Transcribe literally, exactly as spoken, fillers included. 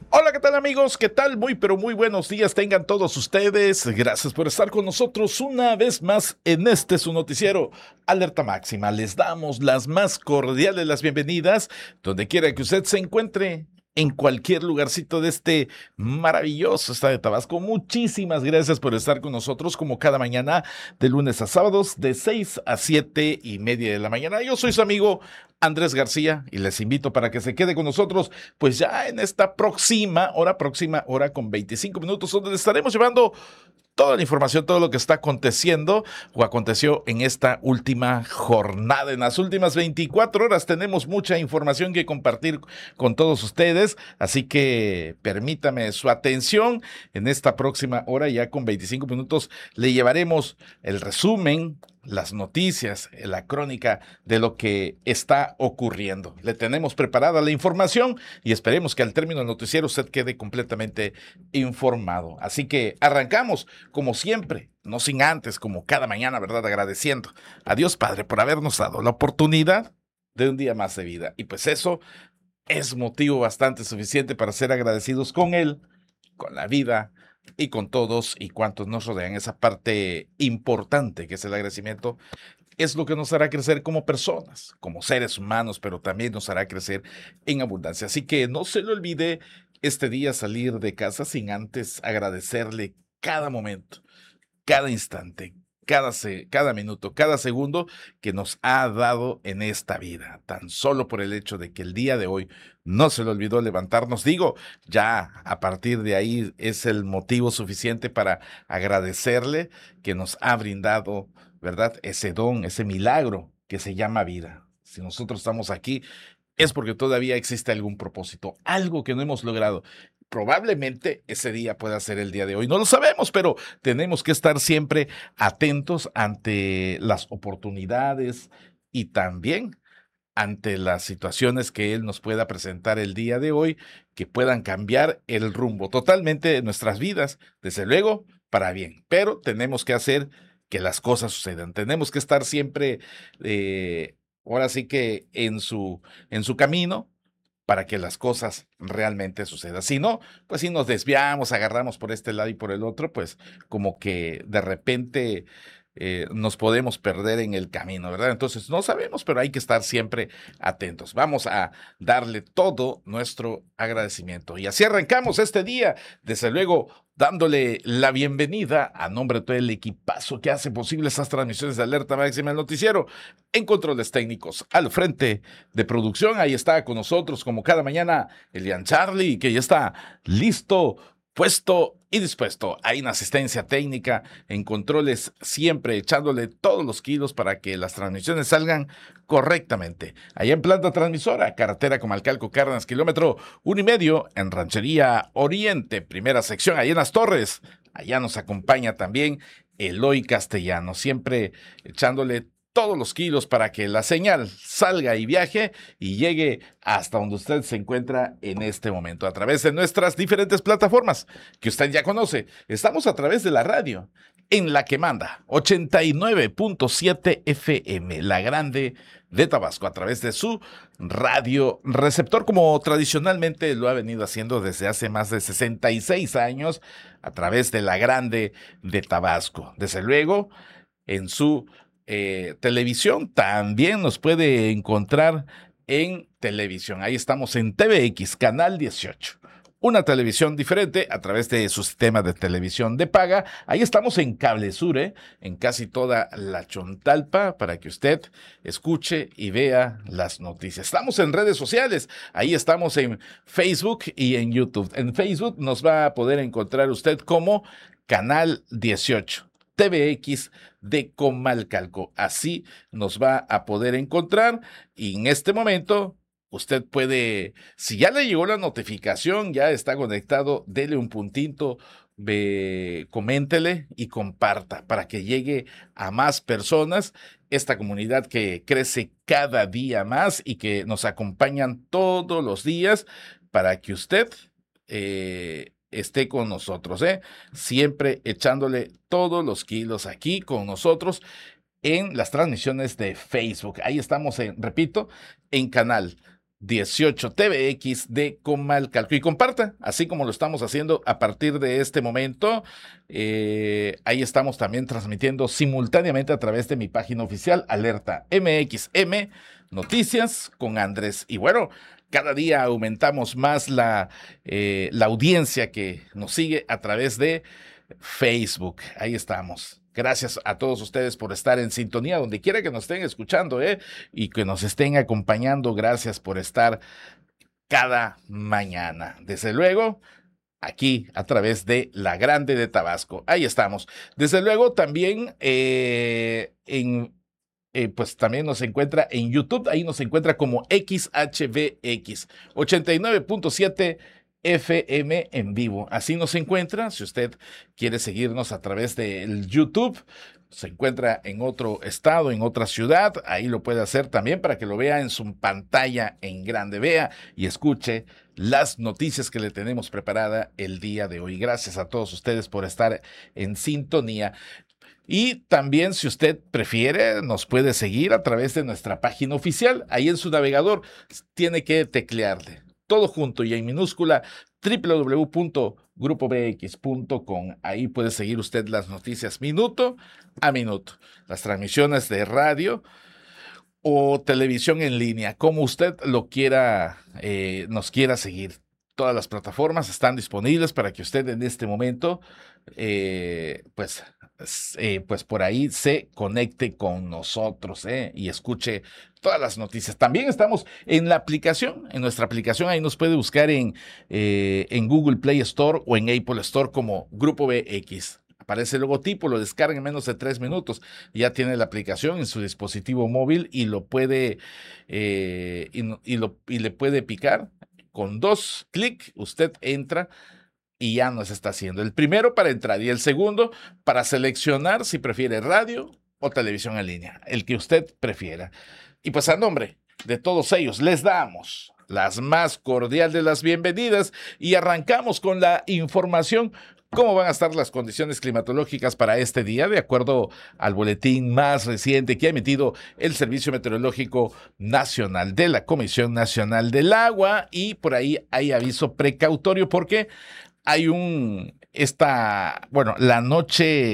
Hola, ¿qué tal amigos? ¿Qué tal? Muy, pero muy buenos días tengan todos ustedes. Gracias por estar con nosotros una vez más en este su noticiero Alerta Máxima. Les damos las más cordiales las bienvenidas donde quiera que usted se encuentre. En cualquier lugarcito de este maravilloso estado de Tabasco. Muchísimas gracias por estar con nosotros como cada mañana de lunes a sábados de seis a siete y media de la mañana. Yo soy su amigo Andrés García y les invito para que se quede con nosotros pues ya en esta próxima hora, próxima hora con veinticinco minutos donde les estaremos llevando toda la información, todo lo que está aconteciendo o aconteció en esta última jornada. En las últimas veinticuatro horas tenemos mucha información que compartir con todos ustedes, así que permítame su atención. En esta próxima hora, ya con veinticinco minutos, le llevaremos el resumen, las noticias, la crónica de lo que está ocurriendo. Le tenemos preparada la información y esperemos que al término del noticiero usted quede completamente informado. Así que arrancamos, como siempre, no sin antes, como cada mañana, ¿verdad? Agradeciendo a Dios Padre por habernos dado la oportunidad de un día más de vida. Y pues eso es motivo bastante suficiente para ser agradecidos con Él, con la vida y con todos y cuantos nos rodean. Esa parte importante que es el agradecimiento es lo que nos hará crecer como personas, como seres humanos, pero también nos hará crecer en abundancia. Así que no se le olvide este día salir de casa sin antes agradecerle cada momento, cada instante, cada, se, cada minuto, cada segundo que nos ha dado en esta vida. Tan solo por el hecho de que el día de hoy no se le olvidó levantarnos, digo, ya a partir de ahí es el motivo suficiente para agradecerle que nos ha brindado, ¿verdad? Ese don, ese milagro que se llama vida. Si nosotros estamos aquí, es porque todavía existe algún propósito, algo que no hemos logrado. Probablemente ese día pueda ser el día de hoy. No lo sabemos, pero tenemos que estar siempre atentos ante las oportunidades y también ante las situaciones que Él nos pueda presentar el día de hoy, que puedan cambiar el rumbo totalmente de nuestras vidas, desde luego, para bien. Pero tenemos que hacer que las cosas sucedan. Tenemos que estar siempre, eh, ahora sí que en su, en su camino, para que las cosas realmente sucedan. Si no, pues si nos desviamos, agarramos por este lado y por el otro, pues como que de repente eh, nos podemos perder en el camino, ¿verdad? Entonces no sabemos, pero hay que estar siempre atentos. Vamos a darle todo nuestro agradecimiento. Y así arrancamos este día, desde luego dándole la bienvenida a nombre de todo el equipazo que hace posible estas transmisiones de Alerta Máxima, el noticiero, en controles técnicos, al frente de producción. Ahí está con nosotros, como cada mañana, Elian Charlie, que ya está listo, puesto y dispuesto. Hay una asistencia técnica en controles, siempre echándole todos los kilos para que las transmisiones salgan correctamente. Allá en planta transmisora, carretera Comalcalco Cárdenas, kilómetro uno y medio, en Ranchería Oriente, primera sección, allá en Las Torres. Allá nos acompaña también Eloy Castellano, siempre echándole todos los kilos para que la señal salga y viaje y llegue hasta donde usted se encuentra en este momento, a través de nuestras diferentes plataformas que usted ya conoce. Estamos a través de la radio, en la que manda ochenta y nueve punto siete F M, la grande de Tabasco, a través de su radio receptor, como tradicionalmente lo ha venido haciendo desde hace más de sesenta y seis años, a través de la grande de Tabasco. Desde luego, en su Eh, televisión, también nos puede encontrar en televisión. Ahí estamos en T V X, Canal dieciocho. Una televisión diferente a través de su sistema de televisión de paga. Ahí estamos en Cable Sur, ¿eh? En casi toda la Chontalpa, para que usted escuche y vea las noticias. Estamos en redes sociales. Ahí estamos en Facebook y en YouTube. En Facebook nos va a poder encontrar usted como Canal dieciocho. T V X de Comalcalco. Así nos va a poder encontrar y en este momento usted puede, si ya le llegó la notificación, ya está conectado, dele un puntito, ve, coméntele y comparta para que llegue a más personas esta comunidad que crece cada día más y que nos acompañan todos los días para que usted eh, esté con nosotros, ¿eh? Siempre echándole todos los kilos aquí con nosotros en las transmisiones de Facebook. Ahí estamos, en, repito, en canal dieciocho T V X de Comalcalco. Y comparta, así como lo estamos haciendo a partir de este momento. Eh, ahí estamos también transmitiendo simultáneamente a través de mi página oficial, Alerta M X M Noticias con Andrés. Y bueno, cada día aumentamos más la, eh, la audiencia que nos sigue a través de Facebook. Ahí estamos. Gracias a todos ustedes por estar en sintonía, donde quiera que nos estén escuchando, ¿eh? Y que nos estén acompañando. Gracias por estar cada mañana. Desde luego, aquí a través de La Grande de Tabasco. Ahí estamos. Desde luego, también eh, en... Eh, pues también nos encuentra en YouTube, ahí nos encuentra como X H V X ochenta y nueve punto siete F M en vivo. Así nos encuentra. Si usted quiere seguirnos a través del YouTube, se encuentra en otro estado, en otra ciudad, ahí lo puede hacer también para que lo vea en su pantalla en grande, vea y escuche las noticias que le tenemos preparada el día de hoy. Gracias a todos ustedes por estar en sintonía. Y también, si usted prefiere, nos puede seguir a través de nuestra página oficial. Ahí en su navegador tiene que teclearle todo junto y en minúscula doble u doble u doble u punto grupo b x punto com. Ahí puede seguir usted las noticias minuto a minuto, las transmisiones de radio o televisión en línea, como usted lo quiera, eh, nos quiera seguir. Todas las plataformas están disponibles para que usted en este momento, eh, pues, eh, pues por ahí se conecte con nosotros eh, y escuche todas las noticias. También estamos en la aplicación, en nuestra aplicación, ahí nos puede buscar en, eh, en Google Play Store o en Apple Store como Grupo B X. Aparece el logotipo, lo descarga en menos de tres minutos. Ya tiene la aplicación en su dispositivo móvil y lo puede, eh, y, y, lo, y le puede picar. Con dos clics usted entra y ya nos está haciendo. El primero para entrar y el segundo para seleccionar si prefiere radio o televisión en línea, el que usted prefiera. Y pues a nombre de todos ellos les damos las más cordiales de las bienvenidas y arrancamos con la información. ¿Cómo van a estar las condiciones climatológicas para este día? De acuerdo al boletín más reciente que ha emitido el Servicio Meteorológico Nacional de la Comisión Nacional del Agua, y por ahí hay aviso precautorio porque hay un, esta, bueno, la noche